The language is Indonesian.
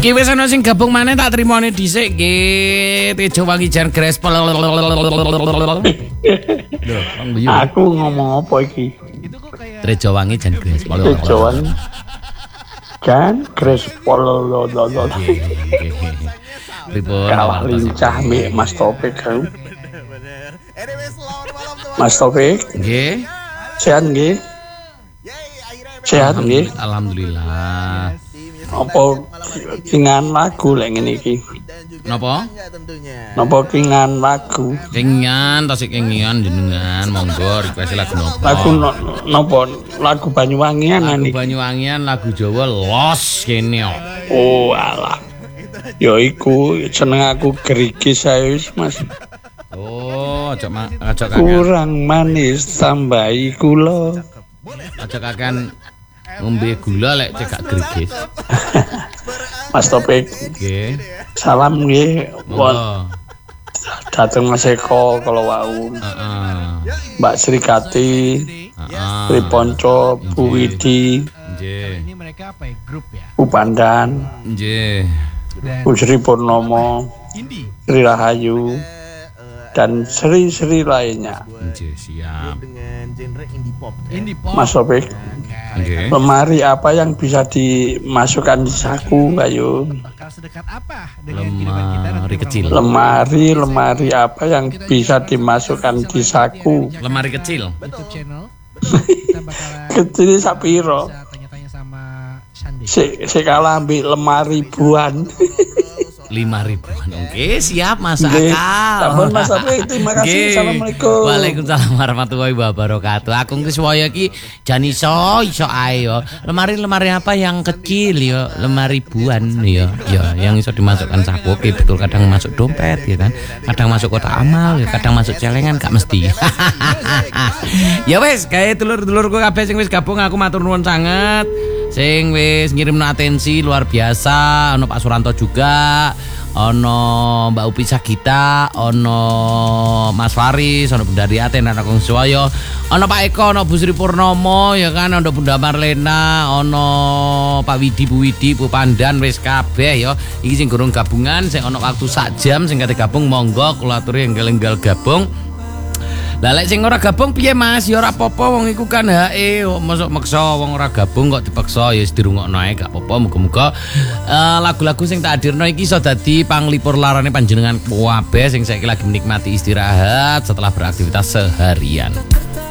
Iki wis ana sing gabung maneh tak trimone dhisik nggih. Tejo Wangi Jan Grespol. Aku ngomong apa iki? Tejo Wangi Jan Grespol. Tejo Wangi Jan Grespol. Kalah lincah mi Mas Topik kan. Mas Topik. Nggih. Sehat nggih? Sehat nggih? Alhamdulillah. Apa kingan lagu lek ngene iki? Napa? Napa kingan lagu? Kengian, tasik kengian jenengan, monggo request lagu napa? Lagu napa? Lagu Banyuwangian Lagu niki. Banyuwangian, lagu Jawa los kene. Oh alah. Ya iku seneng aku gerigis ae wis Mas. Oh, ajak kakek. Kurang manis tambahi gula. Ajak kakek ngombe gula lek cekak grigis. Mas Topik. Nggih. Salam nggih. Monggo. Dateng Mas Eko kalau wau. Heeh. Mbak Srikati, Heeh. Triponco, Bu Widi, Nggih. Ini mereka apa ya? Grup ya? Bu Pandan, Nggih. Dan Bu Sri Purnomo, indie. Sri Rahayu, dan seri-seri lainnya. Nggih, siap. dengan genre indie pop. Indie pop. Mas Topik, Nggih. lemari apa yang bisa dimasukkan di saku? Ayo. Bakal sedekat apa dengan kehidupan kita dan Lemari kecil. Lemari apa yang bisa dimasukkan di saku? Lemari kecil. YouTube channel. Kita bakalan Kecil sapiro. bisa tanya-tanya sama Sandi. Sekala ambil lemari ribuan. 5.000-an. Oke, siap masuk Nggih. akal. Sampun Mas Topik, terima kasih. Nggih. Assalamualaikum. Waalaikumsalam warahmatullahi wabarakatuh. Aku ki suwaya ki jan iso ae yo. Lemari apa yang kecil yo, lemari ribuan yo. Yo, yang iso dimasukkan saku. Oke, betul kadang masuk dompet ya kan. Kadang masuk kotak amal, ya kadang masuk celengan gak mesti. Ya wes, kayak dulur-dulurku kabeh sing wis gabung aku matur nuwun sanget. Sing wis ngirimno atensi luar biasa, ono Pak Suranto juga, ono Mbak Upi Sagita, ono Mas Faris, ono Bunda Riaten, ono Kong Suwoyo, ono Pak Eko, ono Bu Sri Purnomo, ya kan, ono Bunda Marlena, ono Pak Widi, Bu Widi, Bu Pandan, wis kabeh ya. Iki sing gurung gabungan, sing ono waktu sak jam, sing kate gabung monggo kula aturi enggal-enggal gabung. Lah lek sing ora gabung piye Mas? Ya ora apa-apa wong iku kan hae mosok meksa wong ora gabung kok dipaksa ya wis dirungokno ae gak apa-apa. Muga-muga lagu-lagu sing tak hadirno iki iso dadi panglipur larane panjenengan kabeh sing saiki lagi menikmati istirahat setelah beraktivitas seharian.